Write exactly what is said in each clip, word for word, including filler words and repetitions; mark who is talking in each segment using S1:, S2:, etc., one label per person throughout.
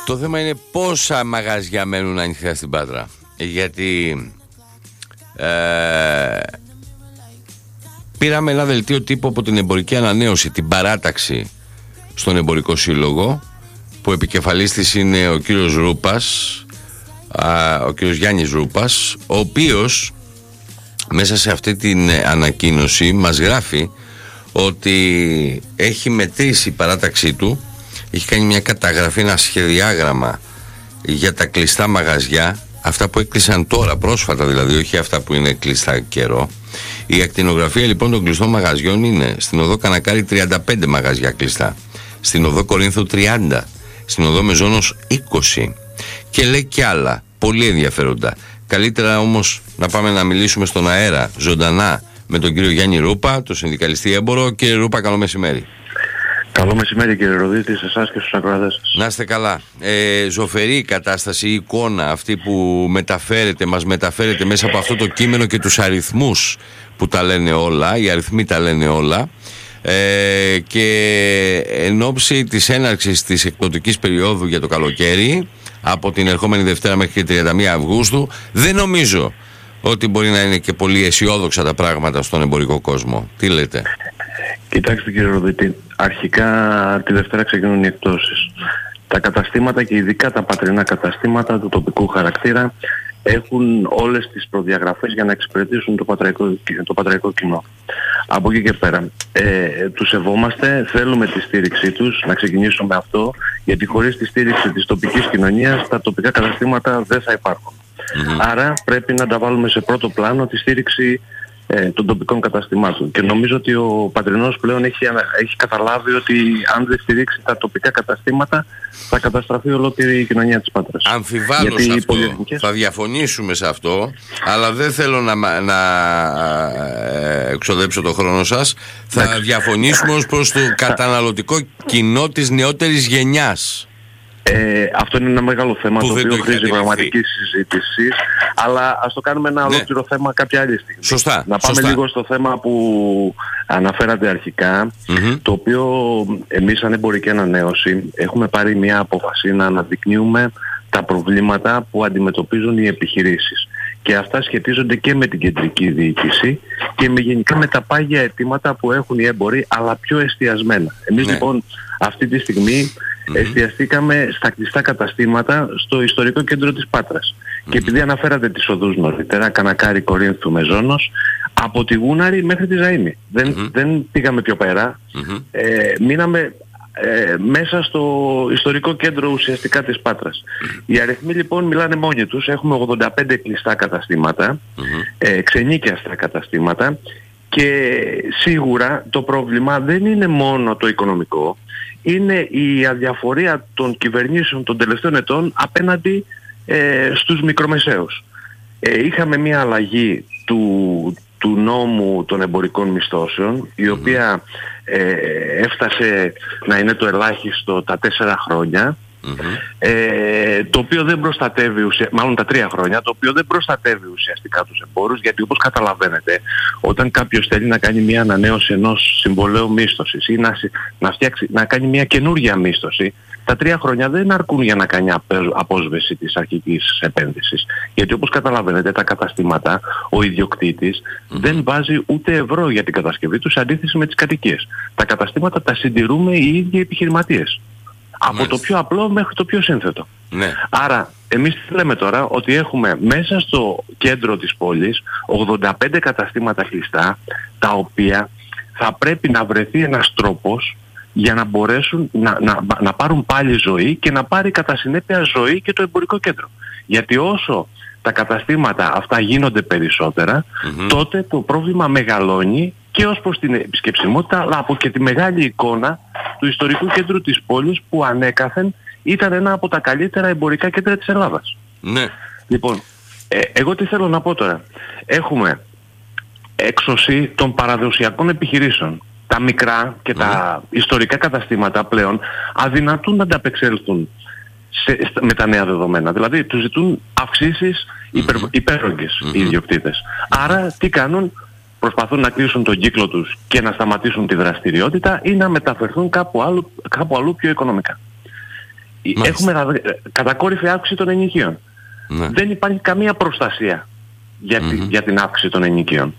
S1: Το θέμα είναι πόσα μαγαζιά μένουν ανοιχτά στην Πάτρα. Γιατί ε, πήραμε ένα δελτίο τύπου από την Εμπορική Ανανέωση, την παράταξη στον Εμπορικό Σύλλογο, που επικεφαλής της είναι ο κύριος Ρούπας, α, ο κύριος Γιάννης Ρούπας, ο οποίος μέσα σε αυτή την ανακοίνωση μας γράφει ότι έχει μετρήσει η παράταξή του, έχει κάνει μια καταγραφή, ένα σχεδιάγραμμα για τα κλειστά μαγαζιά, αυτά που έκλεισαν τώρα πρόσφατα, δηλαδή όχι αυτά που είναι κλειστά καιρό. Η ακτινογραφία λοιπόν των κλειστών μαγαζιών είναι στην οδό Κανακάρη τριάντα πέντε μαγαζιά κλειστά, στην οδό Κορίνθου τριάντα, στην οδό Μεζόνος είκοσι, και λέει κι άλλα πολύ ενδιαφέροντα. Καλύτερα όμως να πάμε να μιλήσουμε στον αέρα ζωντανά με τον κύριο Γιάννη Ρούπα, το συνδικαλιστή έμπορο. Κύριε Ρούπα, καλό μεσημέρι.
S2: Καλό μεσημέρι κύριε Ροδίτη, σε εσάς και στους ακροατές σας.
S1: Να είστε καλά. Ε, ζωφερή η κατάσταση, η εικόνα αυτή που μεταφέρεται, μας μεταφέρεται μέσα από αυτό το κείμενο και τους αριθμούς που τα λένε όλα, οι αριθμοί τα λένε όλα. Ε, και εν ώψη της έναρξης της εκπτωτικής περίοδου για το καλοκαίρι, από την ερχόμενη Δευτέρα μέχρι και τριάντα μία Αυγούστου, δεν νομίζω ότι μπορεί να είναι και πολύ αισιόδοξα τα πράγματα στον εμπορικό κόσμο. Τι λέτε?
S2: Κοιτάξτε κύριε Ροδίτη, αρχικά τη Δευτέρα ξεκινούν οι εκπτώσεις. Τα καταστήματα και ειδικά τα πατρινά καταστήματα του τοπικού χαρακτήρα έχουν όλες τις προδιαγραφές για να εξυπηρετήσουν το πατραϊκό, το πατραϊκό κοινό. Από εκεί και πέρα, ε, τους σεβόμαστε, θέλουμε τη στήριξή τους, να ξεκινήσουμε με αυτό, γιατί χωρίς τη στήριξη της τοπικής κοινωνίας τα τοπικά καταστήματα δεν θα υπάρχουν. Mm-hmm. Άρα πρέπει να τα βάλουμε σε πρώτο πλάνο τη στήριξη ε, των τοπικών καταστημάτων. Και νομίζω ότι ο Πατρινός πλέον έχει, έχει καταλάβει ότι αν δεν στηρίξει τα τοπικά καταστήματα θα καταστραφεί ολόκληρη η κοινωνία της Πάτρας.
S1: Αμφιβάλλω σε αυτό, πολυεθνικές... θα διαφωνήσουμε σε αυτό, αλλά δεν θέλω να, να εξοδέψω το χρόνο σας. Θα Άξι. διαφωνήσουμε ως προς το καταναλωτικό κοινό της νεότερης γενιάς.
S2: Ε, αυτό είναι ένα μεγάλο θέμα, που το οποίο χρήζει πραγματική συζήτηση, αλλά ας το κάνουμε ένα ναι. ολόκληρο θέμα κάποια άλλη στιγμή.
S1: Σωστά.
S2: Να πάμε
S1: σωστά.
S2: λίγο στο θέμα που αναφέρατε αρχικά, mm-hmm. το οποίο εμείς σαν Εμπορική Ανανέωση έχουμε πάρει μια απόφαση να αναδεικνύουμε τα προβλήματα που αντιμετωπίζουν οι επιχειρήσεις. Και αυτά σχετίζονται και με την κεντρική διοίκηση και με γενικά με τα πάγια αιτήματα που έχουν οι έμποροι, αλλά πιο εστιασμένα. Εμείς ναι. λοιπόν αυτή τη στιγμή mm-hmm. εστιαστήκαμε στα κλειστά καταστήματα στο ιστορικό κέντρο της Πάτρας. Mm-hmm. Και επειδή αναφέρατε τις οδούς νωρίτερα, Κανακάρη, Κορίνθου, Μεζόνος, από τη Γούναρη μέχρι τη Ζαΐνη. Δεν, mm-hmm. δεν πήγαμε πιο πέρα. Mm-hmm. Ε, μείναμε ε, μέσα στο ιστορικό κέντρο ουσιαστικά της Πάτρας. Mm-hmm. Οι αριθμοί λοιπόν μιλάνε μόνοι τους. Έχουμε ογδόντα πέντε κλειστά καταστήματα, mm-hmm. ε, ξενίκιαστα καταστήματα, και σίγουρα το πρόβλημα δεν είναι μόνο το οικονομικό, είναι η αδιαφορία των κυβερνήσεων των τελευταίων ετών απέναντι ε, στους μικρομεσαίους. Ε, είχαμε μια αλλαγή του, του νόμου των εμπορικών μισθώσεων, η οποία ε, έφτασε να είναι το ελάχιστο τα τέσσερα χρόνια, mm-hmm. ε, το οποίο δεν προστατεύει, ουσια... μάλλον τα τρία χρόνια, το οποίο δεν προστατεύει ουσιαστικά τους εμπόρους, γιατί όπως καταλαβαίνετε, όταν κάποιος θέλει να κάνει μια ανανέωση ενός συμβολέου μίσθωσης ή να, να, φτιάξει, να κάνει μια καινούργια μίσθωση, τα τρία χρόνια δεν αρκούν για να κάνει απόσβεση της αρχικής επένδυσης. Γιατί όπως καταλαβαίνετε, τα καταστήματα, ο ιδιοκτήτης mm-hmm. δεν βάζει ούτε ευρώ για την κατασκευή του σε αντίθεση με τις κατοικίες. Τα καταστήματα τα συντηρούμε οι ίδιοι επιχειρηματίες. Από Μάλιστα. το πιο απλό μέχρι το πιο σύνθετο. Ναι. Άρα εμείς λέμε τώρα ότι έχουμε μέσα στο κέντρο της πόλης ογδόντα πέντε καταστήματα κλειστά, τα οποία θα πρέπει να βρεθεί ένας τρόπος για να μπορέσουν να, να, να πάρουν πάλι ζωή και να πάρει κατά συνέπεια ζωή και το εμπορικό κέντρο. Γιατί όσο τα καταστήματα αυτά γίνονται περισσότερα, mm-hmm. τότε το πρόβλημα μεγαλώνει και ως προς την επισκεψιμότητα, αλλά από και τη μεγάλη εικόνα του ιστορικού κέντρου της πόλης, που ανέκαθεν ήταν ένα από τα καλύτερα εμπορικά κέντρα της Ελλάδας.
S1: Ναι.
S2: Λοιπόν, ε, εγώ τι θέλω να πω τώρα. Έχουμε έξωση των παραδοσιακών επιχειρήσεων. Τα μικρά και mm. τα ιστορικά καταστήματα πλέον αδυνατούν να ανταπεξέλθουν σε, με τα νέα δεδομένα. Δηλαδή τους ζητούν αυξήσεις υπερ, mm-hmm. υπέρογγες mm-hmm. οι ιδιοκτήτες. Άρα τι κάνουν? Προσπαθούν να κλείσουν τον κύκλο τους και να σταματήσουν τη δραστηριότητα ή να μεταφερθούν κάπου αλλού, κάπου αλλού πιο οικονομικά. Μάλιστα. Έχουμε κατακόρυφη αύξηση των ενοικίων.
S1: Ναι.
S2: Δεν υπάρχει καμία προστασία για, mm-hmm. τη, για την αύξηση των ενοικίων.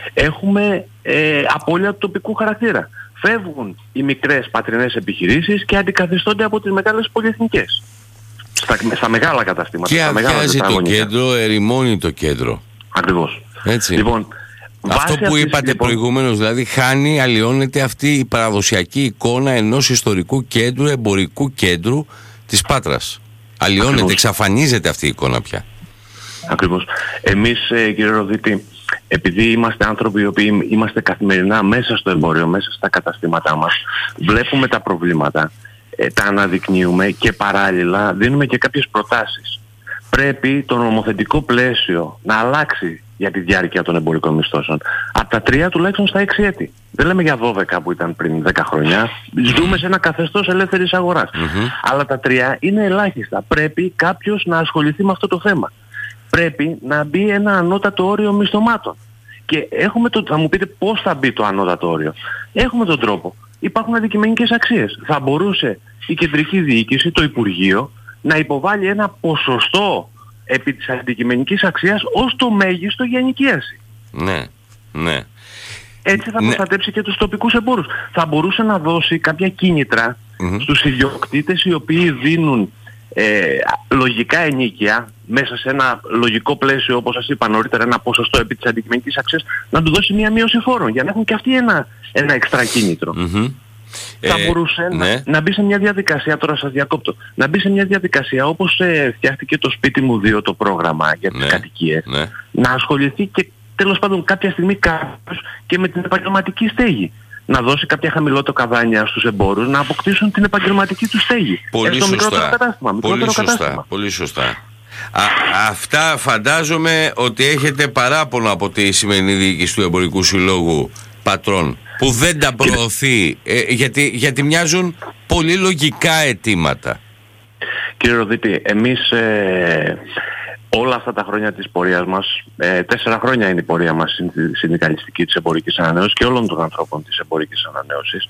S2: Έχουμε ε, απώλεια του τοπικού χαρακτήρα. Φεύγουν οι μικρές πατρινές επιχειρήσεις και αντικαθιστώνται από τις μεγάλες πολυεθνικές. Στα, στα μεγάλα καταστήματα.
S1: Και αδειάζει το κέντρο, ερημώνει το κέντρο.
S2: Ακριβώς.
S1: Έτσι.
S2: Λοιπόν,
S1: αυτό που είπατε λοιπόν προηγουμένως, δηλαδή χάνει, αλλοιώνεται αυτή η παραδοσιακή εικόνα ενός ιστορικού κέντρου, εμπορικού κέντρου της Πάτρας. Αλλοιώνεται, ακριβώς, εξαφανίζεται αυτή η εικόνα πια.
S2: Ακριβώς. Εμείς ε, κύριε Ροδίτη, επειδή είμαστε άνθρωποι οι οποίοι είμαστε καθημερινά μέσα στο εμπόριο, μέσα στα καταστήματά μας, βλέπουμε τα προβλήματα, ε, τα αναδεικνύουμε και παράλληλα δίνουμε και κάποιες προτάσεις. Πρέπει το νομοθετικό πλαίσιο να αλλάξει για τη διάρκεια των εμπορικών μισθώσεων. Από τα τρία τουλάχιστον στα έξι έτη. Δεν λέμε για δώδεκα που ήταν πριν δέκα χρόνια. Ζούμε σε ένα καθεστώς ελεύθερης αγοράς. Mm-hmm. Αλλά τα τρία είναι ελάχιστα. Πρέπει κάποιος να ασχοληθεί με αυτό το θέμα. Πρέπει να μπει ένα ανώτατο όριο μισθωμάτων. Και έχουμε το, θα μου πείτε πώς θα μπει το ανώτατο όριο. Έχουμε τον τρόπο. Υπάρχουν αντικειμενικές αξίες. Θα μπορούσε η κεντρική διοίκηση, το Υπουργείο, να υποβάλει ένα ποσοστό επί της αντικειμενικής αξίας ως το μέγιστο για ενοικίαση.
S1: Ναι, ναι.
S2: Έτσι θα προστατέψει ναι. και τους τοπικούς εμπόρους. Θα μπορούσε να δώσει κάποια κίνητρα mm-hmm. στους ιδιοκτήτες οι οποίοι δίνουν ε, λογικά ενοίκια μέσα σε ένα λογικό πλαίσιο, όπως σας είπα νωρίτερα, ένα ποσοστό επί της αντικειμενικής αξίας, να του δώσει μια μείωση φόρων για να έχουν και αυτοί ένα, ένα εξτρά κίνητρο. Mm-hmm. Θα ε, μπορούσε ναι. να, να μπει σε μια διαδικασία, τώρα σας διακόπτω, να μπει σε μια διαδικασία όπως ε, φτιάχτηκε το σπίτι μου δύο το πρόγραμμα για τις ναι, κατοικίες, ναι. να ασχοληθεί και τέλος πάντων κάποια στιγμή κάποιος και με την επαγγελματική στέγη. Να δώσει κάποια χαμηλότερα καδάνια στους εμπόρους να αποκτήσουν την επαγγελματική του στέγη.
S1: Πολύ σωστά. Μικρότερο κατάστημα, μικρότερο Πολύ σωστά. Κατάστημα. Πολύ σωστά. Α, αυτά φαντάζομαι ότι έχετε παράπονο από τη σημερινή διοίκηση του Εμπορικού Συλλόγου Πατρών, που δεν τα προωθεί, ε, γιατί, γιατί μοιάζουν πολύ λογικά αιτήματα.
S2: Κύριε Ροδίτη, εμείς ε, όλα αυτά τα χρόνια της πορείας μας, ε, τέσσερα χρόνια είναι η πορεία μας συνδικαλιστική της εμπορικής ανανέωσης και όλων των ανθρώπων της εμπορικής ανανέωσης,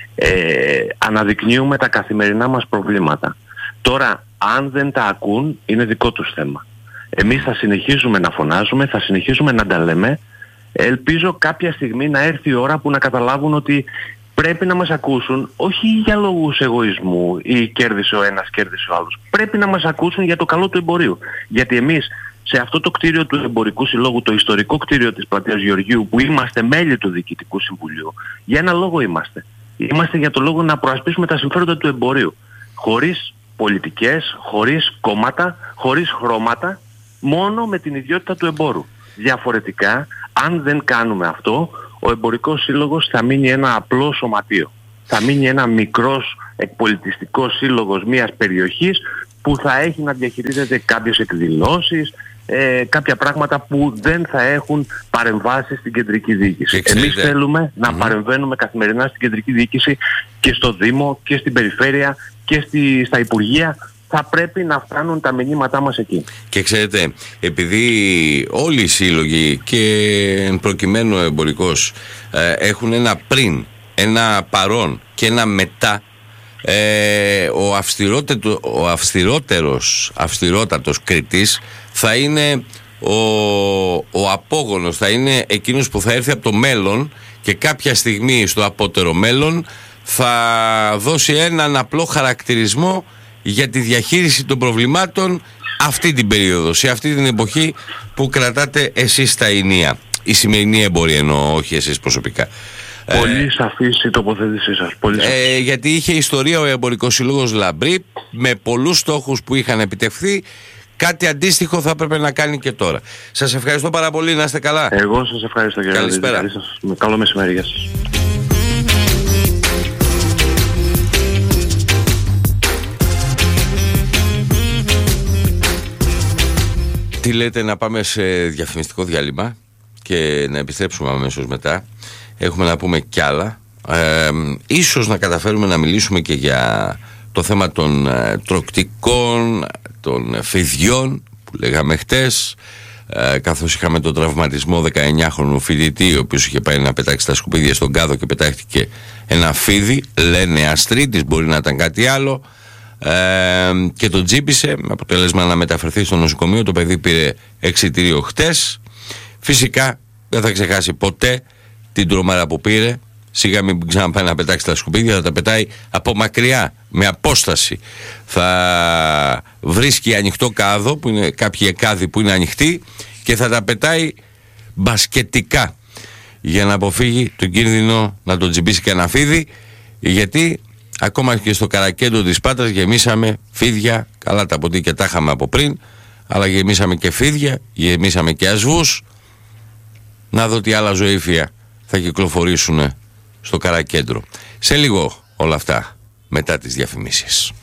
S2: ε, αναδεικνύουμε τα καθημερινά μας προβλήματα. Τώρα, αν δεν τα ακούν, είναι δικό τους θέμα. Εμείς θα συνεχίζουμε να φωνάζουμε, θα συνεχίζουμε να τα λέμε. Ελπίζω κάποια στιγμή να έρθει η ώρα που να καταλάβουν ότι πρέπει να μας ακούσουν, όχι για λόγους εγωισμού ή κέρδισε ο ένας, κέρδισε ο άλλος. Πρέπει να μας ακούσουν για το καλό του εμπορίου. Γιατί εμείς σε αυτό το κτίριο του Εμπορικού Συλλόγου, το ιστορικό κτίριο της Πλατείας Γεωργίου, που είμαστε μέλη του Διοικητικού Συμβουλίου, για ένα λόγο είμαστε. Είμαστε για το λόγο να προασπίσουμε τα συμφέροντα του εμπορίου. Χωρίς πολιτικές, χωρίς κόμματα, χωρίς χρώματα, μόνο με την ιδιότητα του εμπόρου. Διαφορετικά, αν δεν κάνουμε αυτό, ο Εμπορικός Σύλλογος θα μείνει ένα απλό σωματείο. Θα μείνει ένα μικρός εκπολιτιστικός σύλλογος μιας περιοχής που θα έχει να διαχειρίζεται κάποιες εκδηλώσεις, ε, κάποια πράγματα που δεν θα έχουν παρεμβάσει στην κεντρική διοίκηση. Εμείς θέλουμε να mm-hmm. παρεμβαίνουμε καθημερινά στην κεντρική διοίκηση και στο Δήμο και στην Περιφέρεια και στη, στα Υπουργεία. Θα πρέπει να φτάνουν τα μηνύματά μας εκεί.
S1: Και ξέρετε, επειδή όλοι οι σύλλογοι και προκειμένου ο εμπορικός ε, έχουν ένα πριν, ένα παρόν και ένα μετά, ε, ο, ο αυστηρότερος, αυστηρότατος κριτής θα είναι ο, ο απόγονος, θα είναι εκείνος που θα έρθει από το μέλλον και κάποια στιγμή στο απότερο μέλλον θα δώσει έναν απλό χαρακτηρισμό για τη διαχείριση των προβλημάτων αυτή την περίοδο, σε αυτή την εποχή που κρατάτε εσείς τα ενία. Η σημερινή εμπορία εννοώ, όχι εσείς προσωπικά.
S2: Πολύ ε, σαφής η τοποθέτησή σας. Πολύ σαφής.
S1: Ε, γιατί είχε ιστορία ο Εμπορικός Σύλλογος λαμπρή, με πολλούς στόχους που είχαν επιτευχθεί. Κάτι αντίστοιχο θα έπρεπε να κάνει και τώρα. Σας ευχαριστώ πάρα πολύ, να είστε καλά.
S2: Εγώ σας ευχαριστώ κύριε.
S1: Καλησπέρα.
S2: Καλό μεσημέρι, γεια σας.
S1: Τι λέτε να πάμε σε διαφημιστικό διάλειμμα και να επιστρέψουμε αμέσως μετά. Έχουμε να πούμε κι άλλα. Ε, ίσως να καταφέρουμε να μιλήσουμε και για το θέμα των ε, τροκτικών, των φιδιών που λέγαμε χτες, ε, καθώς είχαμε τον τραυματισμό δεκαεννιάχρονου φοιτητή, ο οποίος είχε πάει να πετάξει τα σκουπίδια στον κάδο και πετάχτηκε ένα φίδι. Λένε αστρίτης, μπορεί να ήταν κάτι άλλο. ε, και τον τζίπησε, με αποτέλεσμα να μεταφερθεί στο νοσοκομείο. Το παιδί πήρε εξιτήριο χτες. Φυσικά δεν θα ξεχάσει ποτέ την τρομάρα που πήρε. Σιγά μην ξαναπάει να πετάξει τα σκουπίδια, θα τα πετάει από μακριά, με απόσταση. Θα βρίσκει ανοιχτό κάδο, που είναι κάποιοι κάδοι που είναι ανοιχτοί, και θα τα πετάει μπασκετικά για να αποφύγει τον κίνδυνο να τον τσιμπήσει κανένα φίδι, γιατί ακόμα και στο καρακέντρο της Πάτρας γεμίσαμε φίδια. Καλά τα ποτίκια τα είχαμε από πριν, αλλά γεμίσαμε και φίδια, γεμίσαμε και ασβούς. Να δω τι άλλα ζωήφια θα κυκλοφορήσουν στο καρακέντρο. Σε λίγο όλα αυτά μετά τις διαφημίσεις.